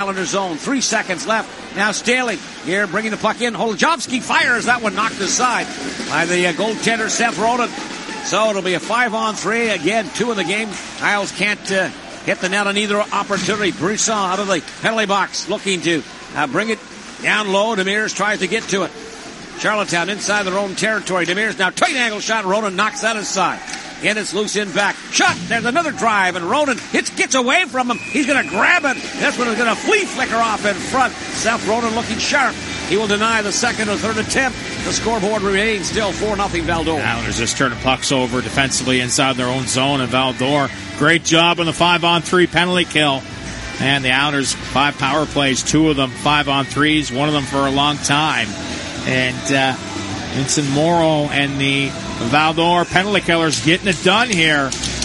Islander zone. 3 seconds left. Now Staley here bringing the puck in. Holojovsky fires. That one knocked aside by the goaltender Seth Ronan. So it'll be a 5-on-3. Again, 2 in the game. Isles can't hit the net on either opportunity. Brisson out of the penalty box looking to bring it down low. Demers tries to get to it. Charlottetown inside their own territory. Demers now tight angle shot. Ronan knocks that aside. And it's loose in back. Shot. There's another drive, and Ronan gets away from him. He's going to grab it. This one is going to flea flicker off in front. Seth Ronan looking sharp. He will deny the second or third attempt. The scoreboard remains still 4-0 Val-d'Or. Islanders just turning pucks over defensively inside their own zone, and Val-d'Or, great job on the 5-on-3 penalty kill. And the Islanders, 5 power plays, 2 of them 5-on-3s, one of them for a long time. And Vincent Morrow and the Val-d'Or penalty killers getting it done here.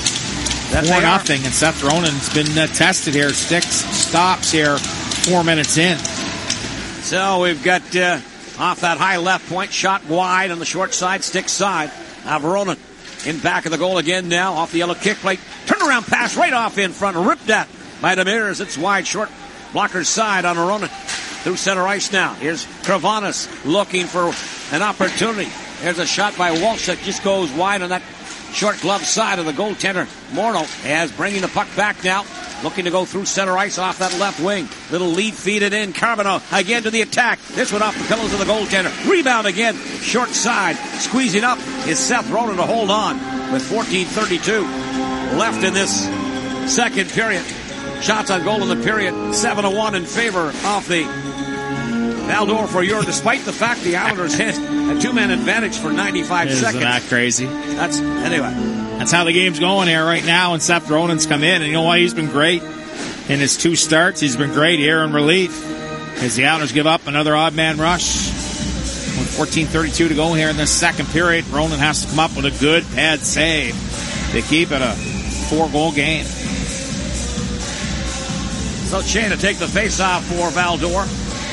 4-0, and Seth Ronan's been tested here. Sticks stops here 4 minutes in. So we've got off that high left point, shot wide on the short side, stick side. Ronan in back of the goal again now, off the yellow kick plate. Turnaround pass right off in front, ripped at by Demers. It's wide, short blocker's side on Ronan. Through center ice now. Here's Kravanis looking for an opportunity. There's a shot by Walsh that just goes wide on that short glove side of the goaltender. Morneau as bringing the puck back now. Looking to go through center ice off that left wing. Little lead feed it in. Carbonneau again to the attack. This one off the pillows of the goaltender. Rebound again. Short side. Squeezing up is Seth Ronan to hold on with 14:32 left in this second period. Shots on goal in the period. 7-1 in favor of the Val-d'Or for Europe, despite the fact the Islanders had a 2-man advantage for 95 seconds. Isn't that crazy? That's how the game's going here right now, and Seth Ronan's come in, and you know what? He's been great in his 2 starts. He's been great here in relief as the Islanders give up another odd man rush. With 14:32 to go here in this second period, Ronan has to come up with a good pad save to keep it a 4-goal game. So Shane to take the face-off for Val-d'Or.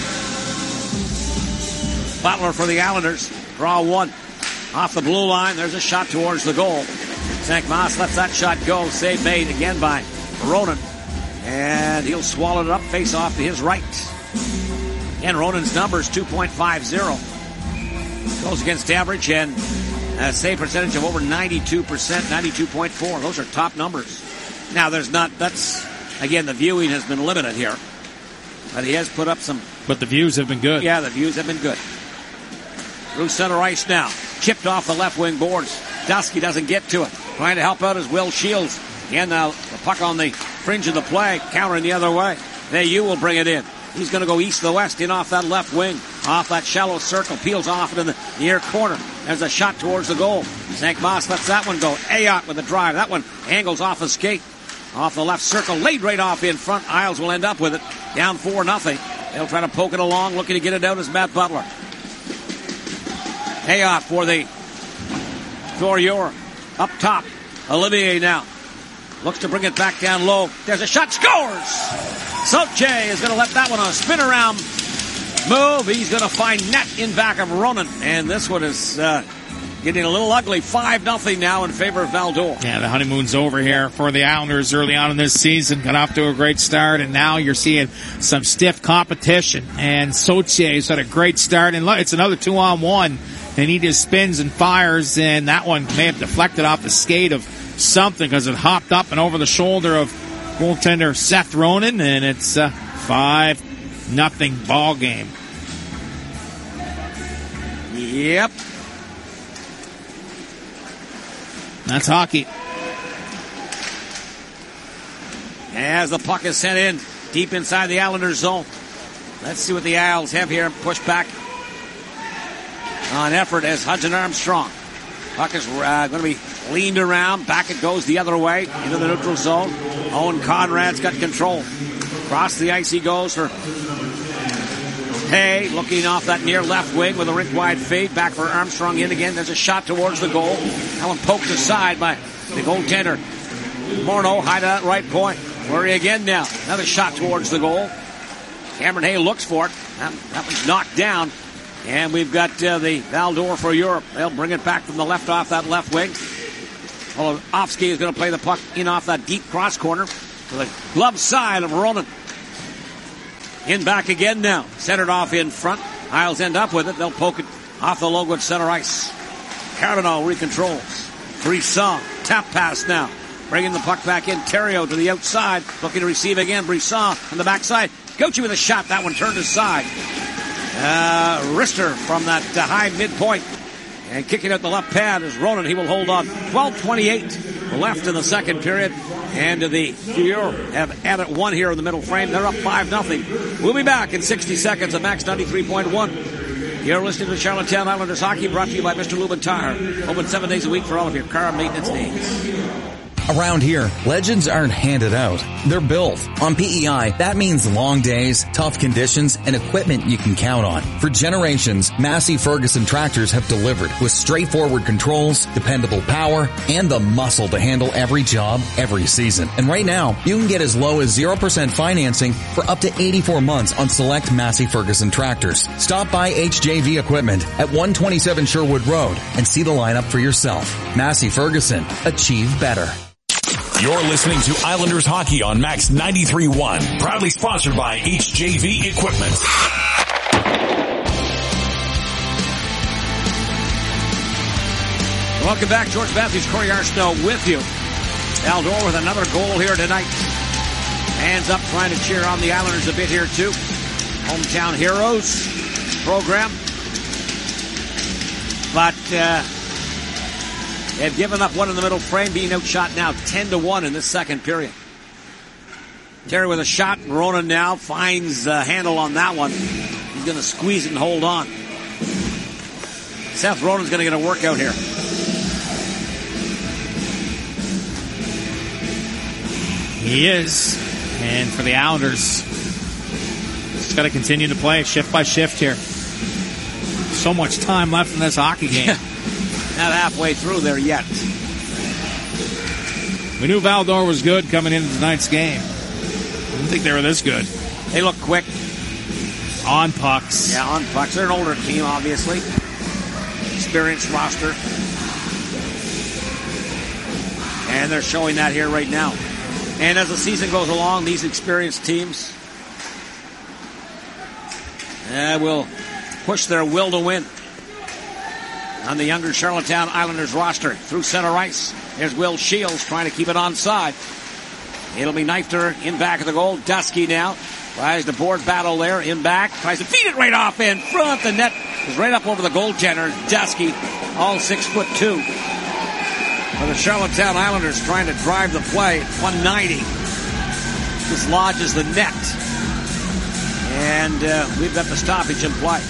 Butler for the Islanders. Draw 1. Off the blue line. There's a shot towards the goal. St. Moss lets that shot go. Save made again by Ronan. And he'll swallow it up. Face off to his right. And Ronan's numbers 2.50. Goes against average and a save percentage of over 92%, 92.4. Those are top numbers. Now again, the viewing has been limited here. But he has put up some. But the views have been good. Yeah, the views have been good. Through center ice now. Chipped off the left wing boards. Dusky doesn't get to it. Trying to help out is Will Shields. Again, now the puck on the fringe of the play. Countering the other way. Veilleux will bring it in. He's going to go east to the west in off that left wing. Off that shallow circle. Peels off it in the near corner. There's a shot towards the goal. St. Moss lets that one go. Ayotte with the drive. That one angles off a skate. Off the left circle. Laid right off in front. Isles will end up with it. Down 4-0. They'll try to poke it along. Looking to get it out is Matt Butler. Ayotte for Europe. Up top. Olivier now. Looks to bring it back down low. There's a shot. Scores! Soche is going to let that one on a spin around move. He's going to find net in back of Ronan. And this one is getting a little ugly. 5-0 now in favor of Val-d'Or. Yeah, the honeymoon's over here for the Islanders early on in this season. Got off to a great start, and now you're seeing some stiff competition. And Soche's had a great start. And look, it's another 2-on-1. And he just spins and fires, and that one may have deflected off the skate of something because it hopped up and over the shoulder of goaltender Seth Ronan, and it's a 5-0 ball game. Yep. That's hockey. As the puck is sent in deep inside the Islanders zone. Let's see what the Isles have here. Push back on effort as Hudson Armstrong. Puck is going to be leaned around. Back it goes the other way into the neutral zone. Owen Conrad's got control. Across the ice he goes for Hay. Looking off that near left wing with a rink-wide fade. Back for Armstrong in again. There's a shot towards the goal. That one poked aside by the goaltender. Morneau high to that right point. Murray again now. Another shot towards the goal. Cameron Hay looks for it. That one's knocked down. And we've got the Val-d'Or for Europe. They'll bring it back from the left off that left wing. Olofsky is going to play the puck in off that deep cross corner to the glove side of Ronan. In back again now. Centered off in front. Isles end up with it. They'll poke it off the Logood center ice. Cardinal recontrols. Brisson. Tap pass now. Bringing the puck back in. Theriault to the outside. Looking to receive again. Brisson on the backside. Gaucher with a shot. That one turned aside. Rister from that high midpoint. And kicking out the left pad is Ronan. He will hold on. 12:28 left in the second period. And the Fury have added one here in the middle frame. They're up 5-0. We'll be back in 60 seconds at Max 93.1. You're listening to Charlottetown Islanders Hockey, brought to you by Mr. Lubin Tire. Open 7 days a week for all of your car maintenance needs. Around here, legends aren't handed out. They're built. On PEI, that means long days, tough conditions, and equipment you can count on. For generations, Massey Ferguson tractors have delivered with straightforward controls, dependable power, and the muscle to handle every job, every season. And right now, you can get as low as 0% financing for up to 84 months on select Massey Ferguson tractors. Stop by HJV Equipment at 127 Sherwood Road and see the lineup for yourself. Massey Ferguson. Achieve better. You're listening to Islanders Hockey on Max 93.1, proudly sponsored by HJV Equipment. Welcome back. George Matthews, Corey Arsenault with you. Val-d'Or with another goal here tonight. Hands up trying to cheer on the Islanders a bit here too. Hometown Heroes program. But they've given up one in the middle frame, being outshot now 10-1 in this second period. Terry with a shot. Ronan now finds the handle on that one. He's going to squeeze it and hold on. Seth Ronan's going to get a workout here. He is. And for the Islanders, just got to continue to play shift by shift here. So much time left in this hockey game. Not halfway through there yet. We knew Val-d'Or was good coming into tonight's game. I didn't think they were this good. They look quick. On pucks. Yeah, on pucks. They're an older team, obviously. Experienced roster. And they're showing that here right now. And as the season goes along, these experienced teams will push their will to win. On the younger Charlottetown Islanders roster, through center ice, there's Will Shields trying to keep it onside. It'll be Neifter in back of the goal. Dusky now tries to board battle there, in back, tries to feed it right off in front. The net is right up over the goaltender. Dusky, all 6'2". For the Charlottetown Islanders trying to drive the play at 190. This lodges the net. And we've got the stoppage in play.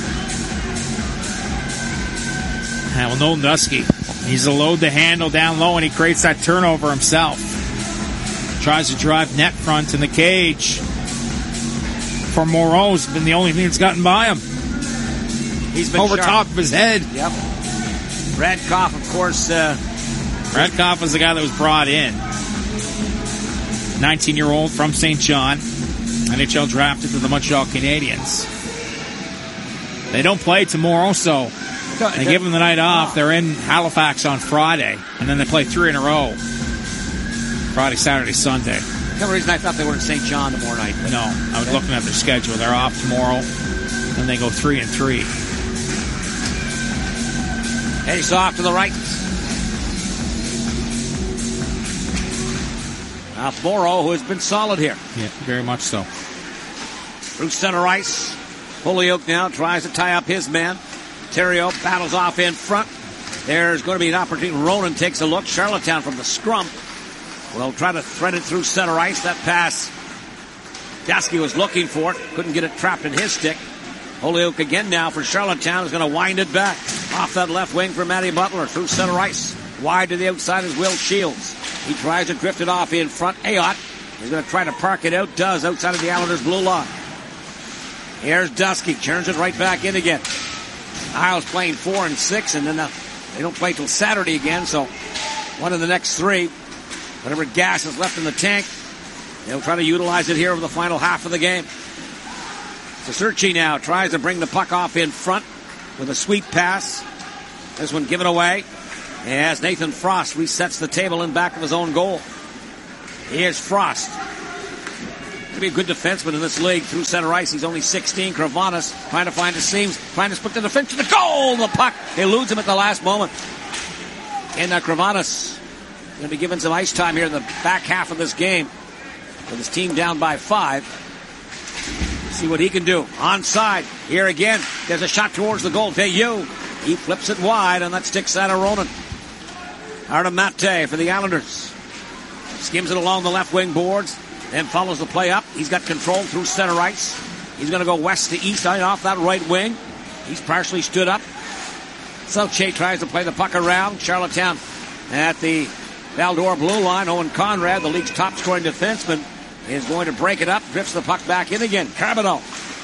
Well, Nolan Dusky, he's a load to handle down low, and he creates that turnover himself. Tries to drive net front in the cage. For Moreau's been the only thing that's gotten by him. He's been over sharp. top of his head. Yep. Radkoff, of course. Radkoff was the guy that was brought in. 19-year-old from St. John. NHL drafted to the Montreal Canadiens. They don't play tomorrow, so they give them the night off. They're in Halifax on Friday, and then they play 3 in a row. Friday, Saturday, Sunday. For some reason I thought they were in St. John tomorrow night. No, I was looking at their schedule. They're off tomorrow, and they go 3 and 3. He's off to the right. Morrow, who has been solid here. Yeah, very much so. Through center ice. Holyoke now tries to tie up his man. Theriault battles off in front. There's going to be an opportunity. Ronan takes a look. Charlottetown from the scrum will try to thread it through center ice. That pass, Dusky was looking for it. Couldn't get it trapped in his stick. Holyoke again now for Charlottetown is going to wind it back. Off that left wing for Matty Butler through center ice. Wide to the outside is Will Shields. He tries to drift it off in front. Ayotte is going to try to park it out. Does outside of the Islanders' blue line. Here's Dusky. Turns it right back in again. Isles playing 4 and 6, and then they don't play till Saturday again, so one of the next 3. Whatever gas is left in the tank, they'll try to utilize it here over the final half of the game. Cicerci now tries to bring the puck off in front with a sweep pass. This one given away as Nathan Frost resets the table in back of his own goal. Here's Frost. to be a good defenseman in this league. Through center ice, he's only 16. Kravanos trying to find the seams, trying to split the defense to the goal. The puck eludes him at the last moment. And Kravanos going to be given some ice time here in the back half of this game with his team down by 5. See what he can do. Onside. Here again. There's a shot towards the goal. Veilleux. He flips it wide, and that sticks out of Ronan. Artem Mate for the Islanders. Skims it along the left wing boards, then follows the play up. He's got control through center ice. He's going to go west to east off that right wing. He's partially stood up. Sauche tries to play the puck around. Charlottetown at the Val-d'Or blue line. Owen Conrad, the league's top scoring defenseman, is going to break it up. Drifts the puck back in again. Carbonneau.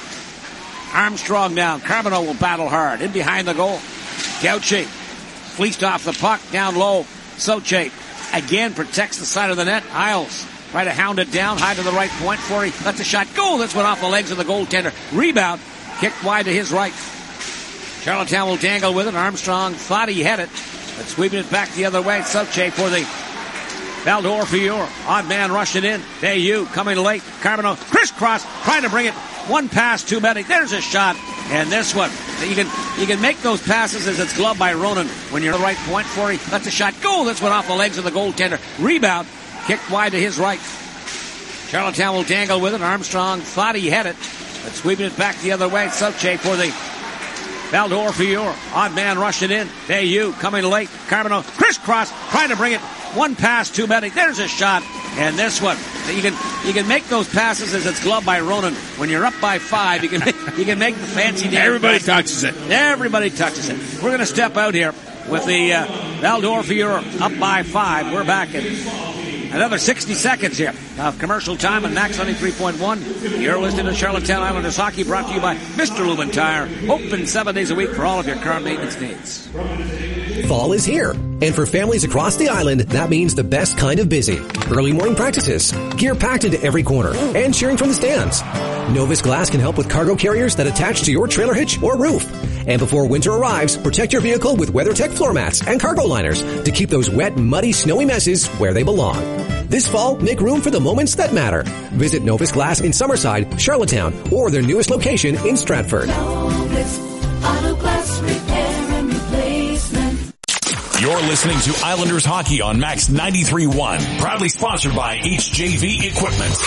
Armstrong down. Carbonneau will battle hard. In behind the goal. Gaucher fleeced off the puck. Down low. Sauche again protects the side of the net. Isles try to hound it down. High to the right point. Forey lets a shot go. This went off the legs of the goaltender. Rebound. Kicked wide to his right. Charlottetown will dangle with it. Armstrong thought he had it, but sweeping it back the other way. Sauche for the Val-d'Or Fior. Odd man rushing in. Veilleux coming late. Carbonneau crisscross, trying to bring it. One pass too many. There's a shot. And this one, you can make those passes as it's gloved by Ronan when you're at the right point. Forey lets a shot go. This went off the legs of the goaltender. Rebound. Kicked wide to his right. Charlottetown will dangle with it. Armstrong thought he had it, but sweeping it back the other way. Sauche for the Val-d'Or Fior. Odd man rushing in. Veilleux coming late. Carbonneau crisscross, trying to bring it. One pass too many. There's a shot. And this one, you can make those passes as it's gloved by Ronan. When you're up by 5, you can make the fancy dance. Everybody touches it. Everybody touches it. We're going to step out here with the Val-d'Or Fior up by 5. We're back in another 60 seconds here of commercial time on Max 93.1. You're listening to Charlottetown Islanders Hockey, brought to you by Mr. Lubin Tire. Open 7 days a week for all of your car maintenance needs. Fall is here, and for families across the island, that means the best kind of busy. Early morning practices, gear packed into every corner, and cheering from the stands. Novus Glass can help with cargo carriers that attach to your trailer hitch or roof. And before winter arrives, protect your vehicle with WeatherTech floor mats and cargo liners to keep those wet, muddy, snowy messes where they belong. This fall, make room for the moments that matter. Visit Novus Glass in Summerside, Charlottetown, or their newest location in Stratford. Novus Auto Glass Repair and Replacement. You're listening to Islanders Hockey on Max 93.1. Proudly sponsored by HJV Equipment.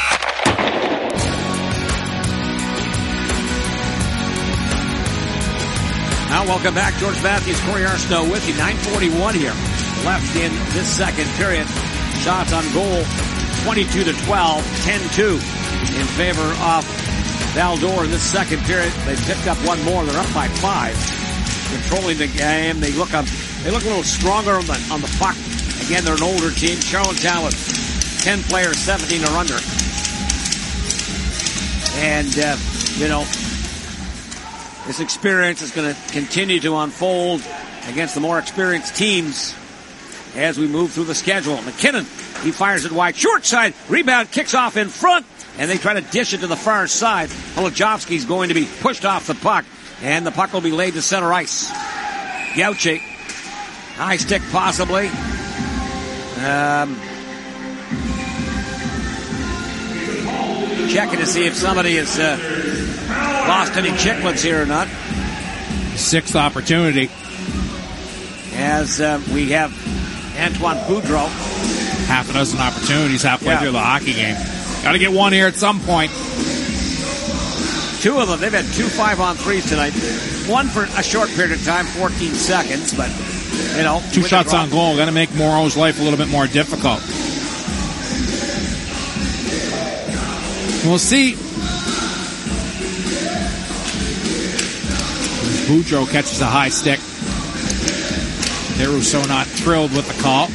Now, welcome back. George Matthews, Corey Arsenault with you. 9:41 here left in this second period. Shots on goal, 22-12, 10-2 in favor of Val-d'Or in this second period. They picked up one more. They're up by 5, controlling the game. They look a little stronger on the puck. Again, they're an older team. Charlottetown with 10 players, 17 or under. And this experience is going to continue to unfold against the more experienced teams as we move through the schedule. McKinnon, he fires it wide. Short side, rebound, kicks off in front, and they try to dish it to the far side. Holojovsky's going to be pushed off the puck, and the puck will be laid to center ice. Gaucher, high stick possibly. Checking to see if somebody has lost any chicklets here or not. 6th opportunity. As we have Antoine Boudreau. Half a dozen opportunities halfway through the hockey game. Got to get one here at some point. 2 of them. They've had 2 5-on-3s tonight. One for a short period of time, 14 seconds, but, 2 shots on goal. Got to make Moreau's life a little bit more difficult. We'll see. Boudreau catches a high stick. Rousseau not thrilled with the call.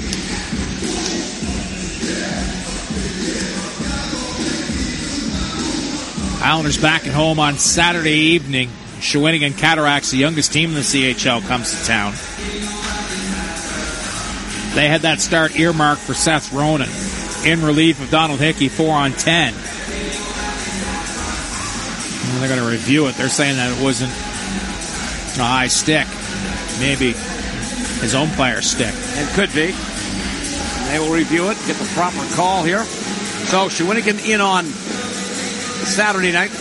Islanders back at home on Saturday evening. Shawinigan Cataracts, the youngest team in the CHL, comes to town. They had that start earmarked for Seth Ronan in relief of Donald Hickey, 4-on-10. And they're going to review it. They're saying that it wasn't a high stick. Maybe his own player's stick. It could be. They will review it, get the proper call here. So Shawinigan in on Saturday night.